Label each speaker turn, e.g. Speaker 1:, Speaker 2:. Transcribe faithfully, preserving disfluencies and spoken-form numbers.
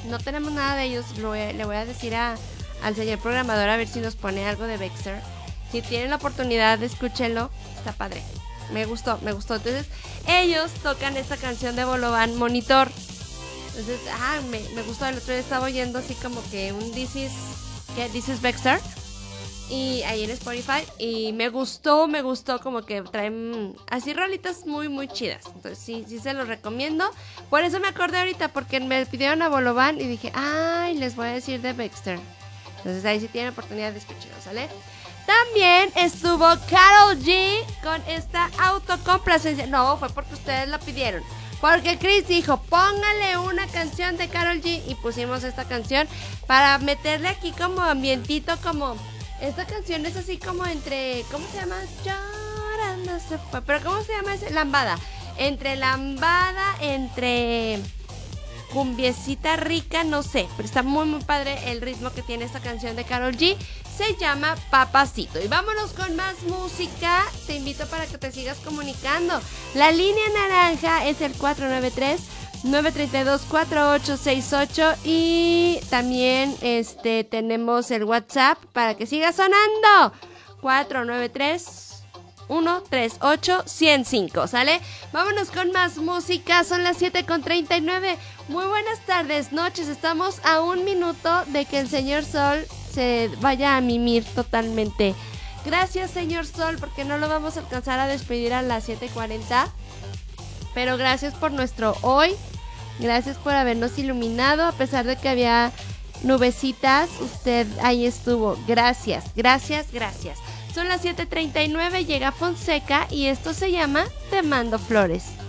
Speaker 1: no tenemos nada de ellos. Lo voy, le voy a decir a, al señor programador a ver si nos pone algo de Baxter. Si tienen la oportunidad, escúchenlo, está padre. Me gustó, me gustó. Entonces, ellos tocan esta canción de Bolovan, Monitor. Entonces, ah, me, me gustó. El otro día estaba oyendo así como que un This is, ¿qué? This is Baxter. Y ahí en Spotify. Y me gustó, me gustó como que traen así rolitas muy, muy chidas. Entonces, sí, sí se los recomiendo. Por eso me acordé ahorita, porque me pidieron a Bolovan y dije, ay, les voy a decir de Baxter. Entonces, ahí sí tienen oportunidad de escucharlo, ¿sale? También estuvo Karol G con esta autocomplacencia. No, fue porque ustedes la pidieron. Porque Chris dijo, póngale una canción de Karol G. Y pusimos esta canción para meterle aquí como ambientito, como... Esta canción es así como entre... ¿Cómo se llama? Llorando se fue. Pero ¿cómo se llama ese? Lambada. Entre lambada, entre... cumbiecita rica, no sé, pero está muy muy padre el ritmo que tiene esta canción de Karol G. Se llama Papacito. Y vámonos con más música. Te invito para que te sigas comunicando. La línea naranja es el cuatro nueve tres, nueve tres dos, cuatro ocho seis ocho. Y también este tenemos el WhatsApp para que siga sonando. cuatro nueve tres, uno tres ocho, uno cero cinco, ¿sale? Vámonos con más música, son las siete con treinta y nueve. Muy buenas tardes, noches, estamos a un minuto de que el señor Sol se vaya a mimir totalmente. Gracias, señor Sol, porque no lo vamos a alcanzar a despedir a las siete cuarenta. Pero gracias por nuestro hoy, gracias por habernos iluminado, a pesar de que había nubecitas, usted ahí estuvo. Gracias, gracias, gracias. Son las siete treinta y nueve, llega Fonseca y esto se llama Te Mando Flores.